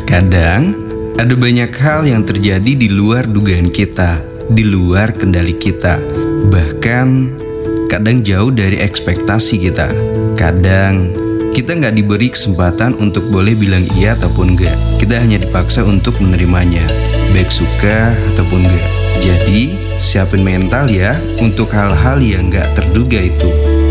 Terkadang ada banyak hal yang terjadi di luar dugaan kita, di luar kendali kita, bahkan kadang jauh dari ekspektasi kita. Kadang kita nggak diberi kesempatan untuk boleh bilang iya ataupun enggak. Kita hanya dipaksa untuk menerimanya, baik suka ataupun enggak. Jadi siapin mental ya untuk hal-hal yang nggak terduga itu.